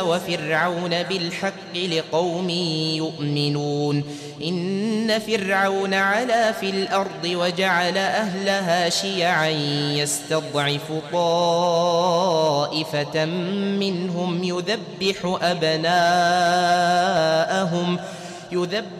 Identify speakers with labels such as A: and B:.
A: وفرعون بالحق لقوم يؤمنون إن فرعون علا في الأرض وجعل أهلها شيعا يستضعف طائفة منهم يذبح